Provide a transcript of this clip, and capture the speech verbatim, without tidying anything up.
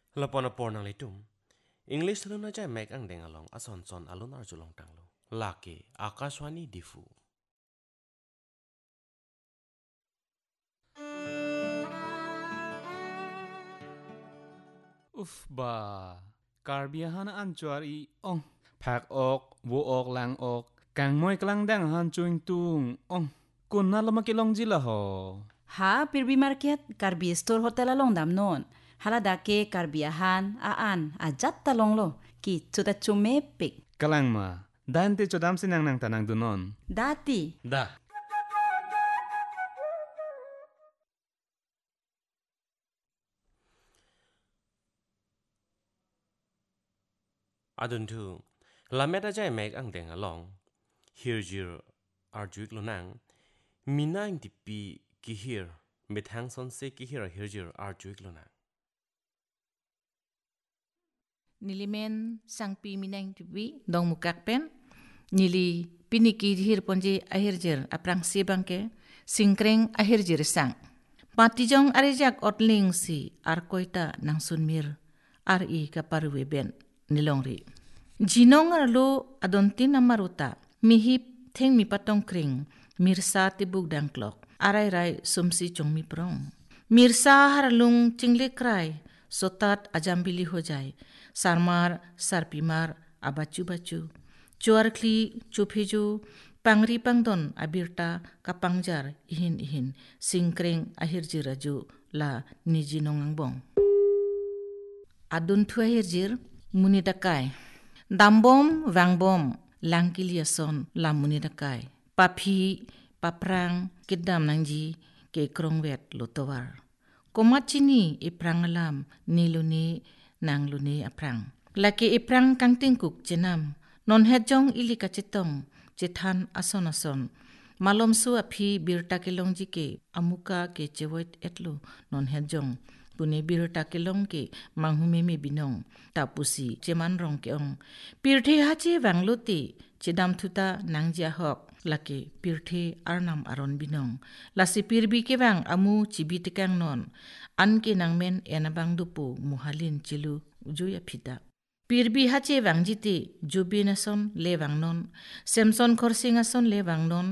Lapona pornang litum. English lu na jay mek ang deng along ason son alun ar julong tang lo. Laki Akashwani Difu. Uf ba karbiyahan an chuari ong phak ok wo ok lang ok kang moy klang dang han chuing tung ong kun na lama kilong jila ho Ha, pirbi market, karbi store hotel along dam non. Halada ke karbiyahan, aan, ajat talong lo. Ki chuta chume pik. kalang ma dan te chodam sinang nang tanang dunon Dati, Da. Adun tu. Lameta jay mek ang deng along. Here jir arjuik lo nang. Minang dipi kihir. Mithang son se kihir here jir arjuik lo nang. Nilimen sang pi minang tibi dong mukak pen nili piniki hir ponji ahirjir aprang si bangke singkreng ahirjir sang patijong arijak otling si arkoita nang sunmir ari kaparwe ben nilongri jinong arlo adontin amaruta mihip theng mi patong kring mirsa tibuk dangklok arai rai sumsi chongmi prong mirsa harlung chingle krai sotat ajambili ho jai sarmar sarpimar abachu bachu chuarkli chupheju pangri pangdon abirta kapangjar ihin ihin singkreng ahirjir raju la niji nongangbong adun thu ahirjir muni dakai dambom wangbom langkiliason la muni dakai papi paprang kidam nangji ke krongwet lotowar komachini iprangalam niluni nangluni aprang laki iprang kangtingkuk jenam non hejong ilika chitong jethan ason ason malom su aphi birta kelong jike amuka ke chewoit etlo non hejong pune birta kelong ke manghume me binong tapusi cheman rong ke ong pirthe hache wangluti chedam thuta nangjia hok laki pirthe arnam aron binong lasi pirbi ke bang amu chibitikang non anke nangmen enabang dupu muhalin chilu ujuya phita pirbi hache wangjiti jubinason le wangnon semson khorsingason le wangnon